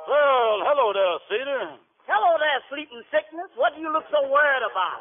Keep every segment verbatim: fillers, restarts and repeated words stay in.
Well, hello there, Cedar. Hello there, sleeping sickness. What do you look so worried about?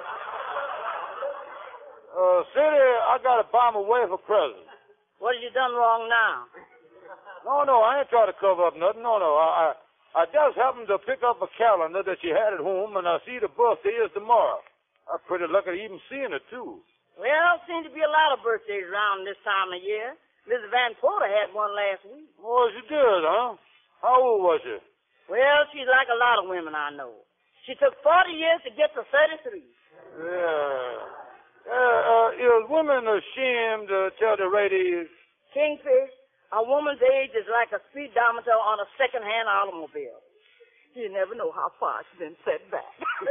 Uh, Cedar, I got to buy my wife a present. What have you done wrong now? No, no, I ain't trying to cover up nothing. No, no, I, I, I just happened to pick up a calendar that she had at home, and I see the birthday is tomorrow. I'm pretty lucky to even seeing it, too. Well, seems to be a lot of birthdays around this time of year. Missus Van Porter had one last week. Oh, she did, huh? How old was she? Well, she's like a lot of women I know. She took forty years to get to thirty-three. Yeah. Uh, uh, is women ashamed to tell the right age? Kingfish, a woman's age is like a speedometer on a second-hand automobile. You never know how far she's been set back.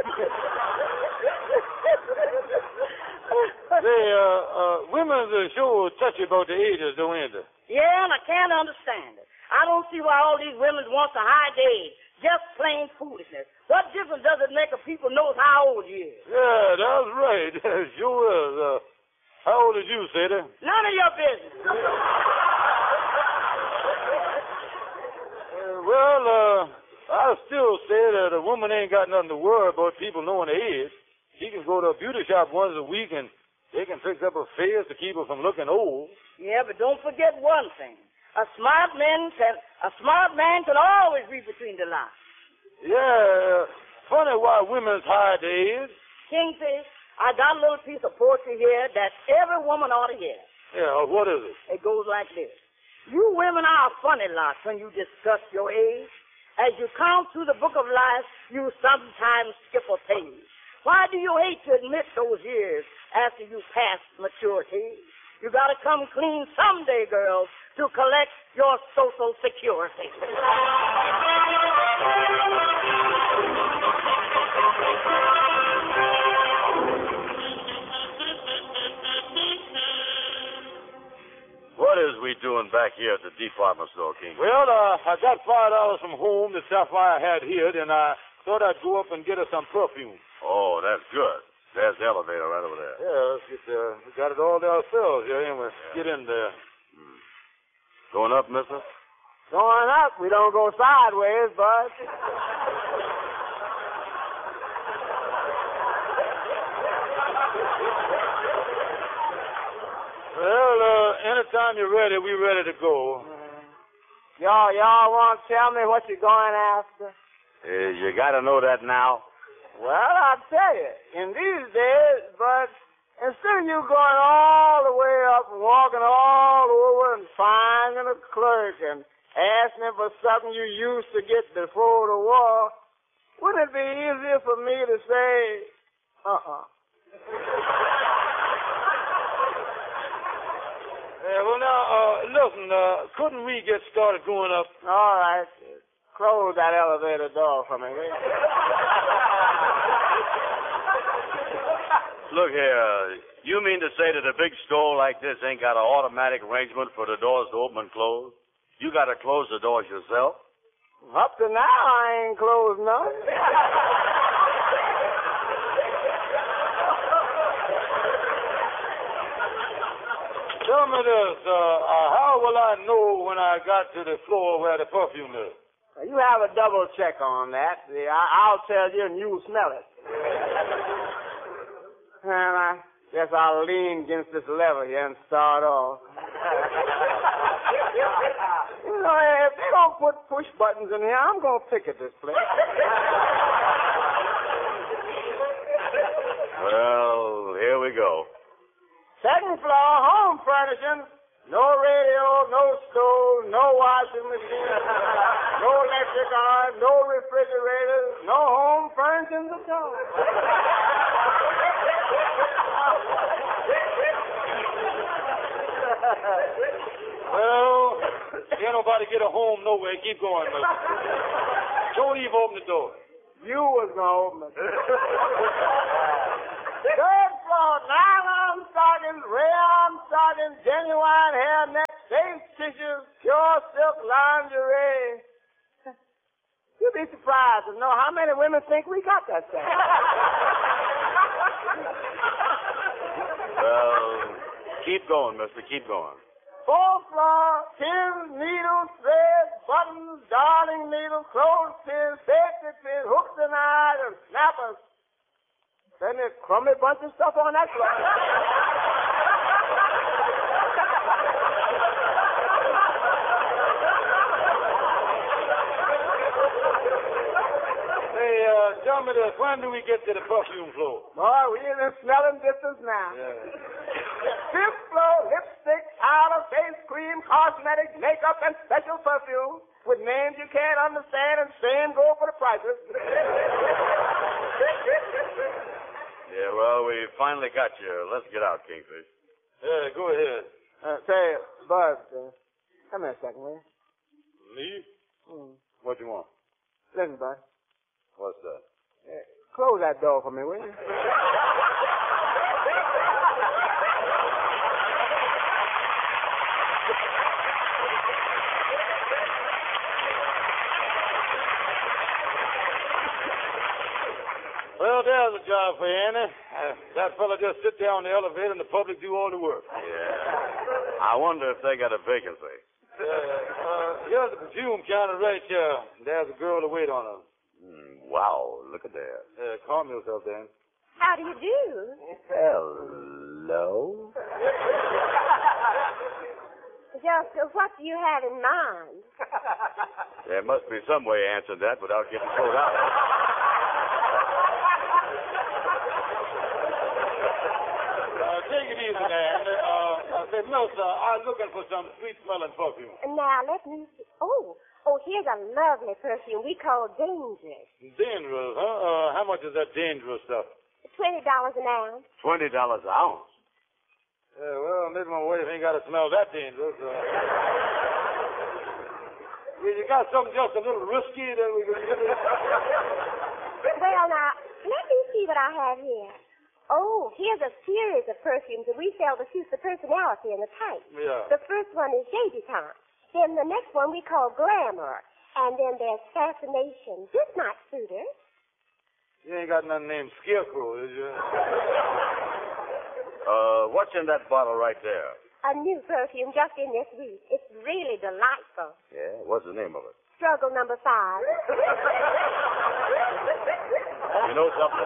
Say, uh, uh, women's are sure touchy about the ages, don't they? Yeah, and I can't understand it. I don't see why all these women want to hide their age. Just plain foolishness. What difference does it make if people knows how old you is? Yeah, that's right. Sure is. Uh, how old is you, Sadie? None of your business. uh, well, uh, I still say that a woman ain't got nothing to worry about people knowing her age. She can go to a beauty shop once a week and they can fix up her face to keep her from looking old. Yeah, but don't forget one thing. A smart man can a smart man can always read between the lines. Yeah, funny why women's hide their age. Kingfish, I got a little piece of poetry here that every woman ought to hear. Yeah, what is it? It goes like this. You women are a funny lot when you discuss your age. As you count through the book of life, you sometimes skip a page. Why do you hate to admit those years after you pass maturity? You gotta come clean someday, girls, to collect your Social Security. What is we doing back here at the department store, King? Well, uh, I got five dollars from home, the stuff I had here, and I thought I'd go up and get her some perfume. Oh, that's good. There's the elevator right over there. Yeah, let's get, uh, we got it all to ourselves here, anyway. Yeah. Get in there. Hmm. Going up, mister? Going up. We don't go sideways, bud. Well, uh, anytime you're ready, we're ready to go. Mm. Y'all, y'all want to tell me what you're going after? Uh, you got to know that now. Well, I'll tell you, in these days, but instead of you going all the way up and walking all over and finding a clerk and asking him for something you used to get before the war, wouldn't it be easier for me to say, uh-uh? Yeah, well, now, uh, listen, uh, couldn't we get started going up? All right. Close that elevator door for me, will you? Look here, you mean to say that a big store like this ain't got an automatic arrangement for the doors to open and close? You got to close the doors yourself? Up to now, I ain't closed none. Tell me this, uh, uh, how will I know when I got to the floor where the perfume is? You have a double check on that. I- I'll tell you and you'll smell it. And I guess I'll lean against this lever here and start off. You know, if they don't put push buttons in here, I'm going to pick at this place. Well, here we go. Second floor, home furnishings. No radio, no stove, no washing machine, no electric iron, no refrigerators, no home furnishings at all. Well, can't nobody get a home nowhere. Keep going, mister. Don't even open the door. You was going to open it. Third floor, nylon stockings, rayon stockings, genuine hairnet, safe tissues, pure silk lingerie. You'd be surprised to know how many women think we got that thing. Well, keep going, mister. Keep going. Fourth floor, pins, needles, threads, buttons, darning needles, clothespins, safety pins, hooks and eyes, and snappers. Then a crummy bunch of stuff on that floor. Hey, uh, tell me this. When do we get to the perfume floor? Boy, we in the smelling distance now. Yeah. Fifth floor, lipstick, powder, face cream, cosmetics, makeup, and special perfume with names you can't understand and same go for the prices. Yeah, well, we finally got you. Let's get out, Kingfish. Yeah, go ahead. Uh, say, Bud, uh, come here a second, will you? Me? Mm. What you want? Listen, Bud. What's that? Uh, close that door for me, will you? Well, there's a job for you, Annie. Uh, that fella just sit there on the elevator and the public do all the work. Yeah. I wonder if they got a vacancy. Uh, uh, here's the perfume counter right here. There's a girl to wait on her. Mm, wow, look at that. Uh, calm yourself, Dan. How do you do? Hello? Just uh, what do you have in mind? There must be some way of answering that without getting thrown out. Uh, take it easy, Dan. Uh, I said, no, sir. I'm looking for some sweet-smelling perfume. Now, let me see. Oh, oh, here's a lovely perfume we call Dangerous. Dangerous, huh? Uh, how much is that dangerous stuff? twenty dollars an ounce. Twenty dollars an ounce. Yeah, well, maybe my wife ain't got to smell that dangerous. Uh, well, you got something just a little risky that we can get it. Well, now, let me see what I have here. Oh, here's a series of perfumes that we sell to suit the personality and the type. Yeah. The first one is Debutante. Then the next one we call Glamour. And then there's Fascination. This might suit her. You ain't got nothing named Scarecrow, is you? Uh, what's in that bottle right there? A new perfume just in this week. It's really delightful. Yeah, what's the name of it? Struggle number five. You know something?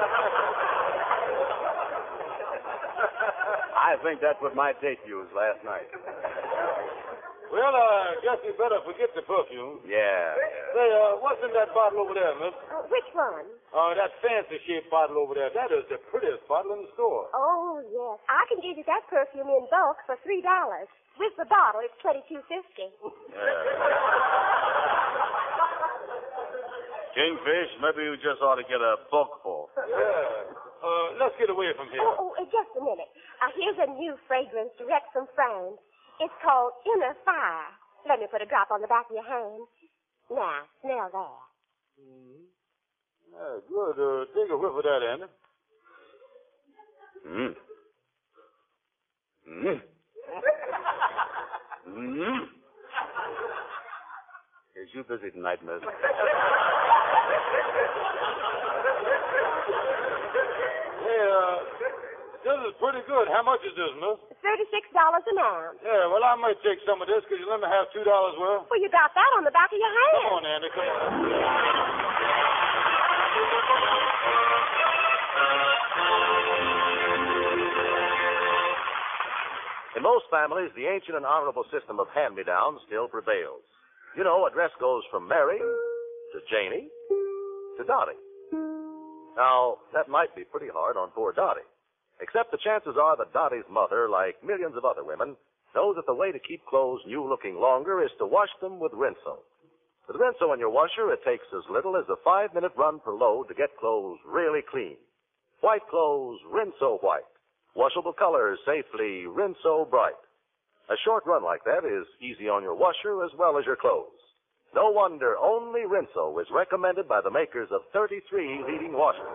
I think that's what my date used last night. Well, I uh, guess we better forget the perfume. Yeah. Say, uh, what's in that bottle over there, miss? Uh, which one? Uh, that fancy-shaped bottle over there. That is the prettiest bottle in the store. Oh, yes. I can give you that perfume in bulk for three dollars. With the bottle, it's twenty-two fifty. Yeah. Kingfish, maybe you just ought to get a book full. Yeah. Uh, let's get away from here. Oh, oh, uh, just a minute. Uh, here's a new fragrance direct from France. It's called Inner Fire. Let me put a drop on the back of your hand. Now, smell that. Mm-hmm. Yeah, good. Uh, take a whiff of that, Andy. Mm. Mm. Mm. Is you busy tonight, miss? Hey, uh, this is pretty good. How much is this, miss? Thirty-six dollars an ounce. Yeah, well, I might take some of this. Could you let me have two dollars worth? Well, you got that on the back of your hand. Come on, Andy. Come on. In most families, the ancient and honorable system of hand-me-downs still prevails. You know, a dress goes from Mary to Janie to Dottie. Now, that might be pretty hard on poor Dottie, except the chances are that Dottie's mother, like millions of other women, knows that the way to keep clothes new-looking longer is to wash them with Rinso. With Rinso in your washer, it takes as little as a five-minute run per load to get clothes really clean. White clothes, Rinso white. Washable colors, safely, Rinso bright. A short run like that is easy on your washer as well as your clothes. No wonder only Rinso is recommended by the makers of thirty-three leading washers.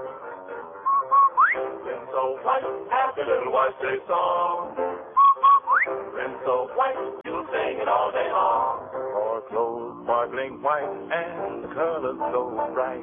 Rinso white, happy little wash day song. Rinso white, you'll sing it all day long. For clothes sparkling white and the colors so bright.